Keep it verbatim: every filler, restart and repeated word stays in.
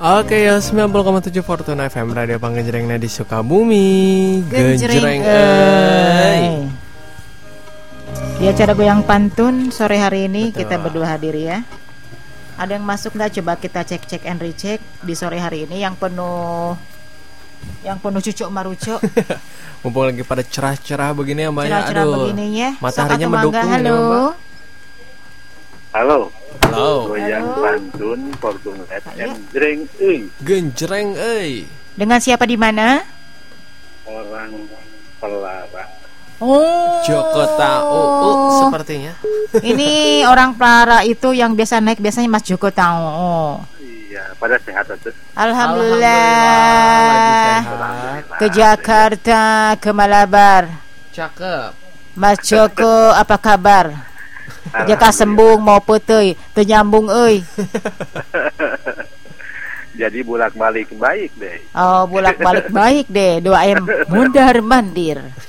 Oke ya, sembilan puluh koma tujuh Fortuna F M Radio Panggenjrengna di Sukabumi. Genjreng euy. Di acara Goyang Pantun sore hari ini. Betul. Kita berdua hadir ya. Ada yang masuk nggak? Coba kita cek-cek and recheck di sore hari ini yang penuh yang penuh cucuk marucuk. Mumpung lagi pada cerah-cerah begini ya Mbak. Cerah-cerah begini ya. Mataharinya mendukung. Halo. Halo. Halo. Goyang Pantun Fortuna F M. Genjreng euy. Genjreng euy. Dengan siapa di mana? Orang Pelara. Oh, Joko Tau sepertinya. Ini orang Pelara itu yang biasa naik biasanya Mas Joko Tau. Oh. Iya, pada sehat tuh. Alhamdulillah. Alhamdulillah. Ke Jakarta, ke Malabar. Cakep. Mas Joko apa kabar? Jaka sembung mau putih, ternyambung euy. Jadi bolak-balik baik deh. Oh, bolak-balik baik deh. Doain mundar mandir.